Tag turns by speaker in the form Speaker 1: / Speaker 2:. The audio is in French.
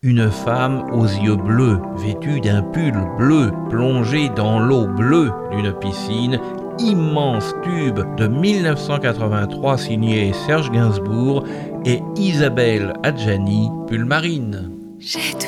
Speaker 1: Une femme aux yeux bleus, vêtue d'un pull bleu, plongée dans l'eau bleue d'une piscine, immense tube de 1983 signé Serge Gainsbourg et Isabelle Adjani, Pull Marine.